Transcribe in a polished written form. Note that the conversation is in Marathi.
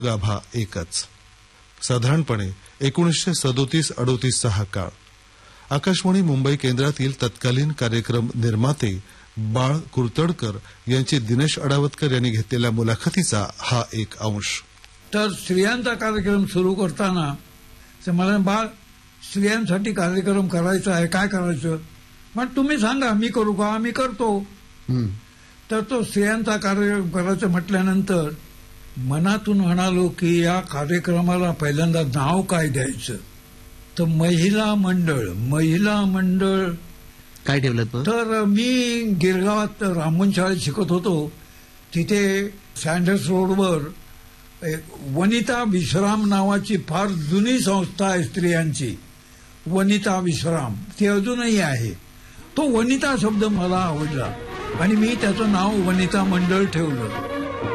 गाभा एकच. साधारणपणे 1937-38 हा काळ. आकाशवाणी मुंबई केंद्रातील तत्कालीन कार्यक्रम निर्माते बाळ कुर्तडकर यांची दिनेश अडावतकर यांनी घेतलेल्या मुलाखतीचा हा एक अंश. तर स्त्रियांचा कार्यक्रम सुरू करताना ते मला बाळ स्त्रियांसाठी कार्यक्रम करायचा आहे, काय करायचं? पण तुम्ही सांगा, मी करू का? आम्ही करतो. तर तो स्त्रियांचा कार्यक्रम करायचं म्हटल्यानंतर मनातून म्हणालो की या कार्यक्रमाला पहिल्यांदा नाव काय द्यायचं? तर महिला मंडळ काय ठेवलं? तर मी गिरगावात रामन शाळेत शिकत होतो. तिथे सँडर्स रोडवर वनिता विश्राम नावाची फार जुनी संस्था आहे स्त्रियांची, वनिता विश्राम, ती अजूनही आहे. तो वनिता शब्द मला आवडला आणि मी त्याचं नाव वनिता मंडळ ठेवलं.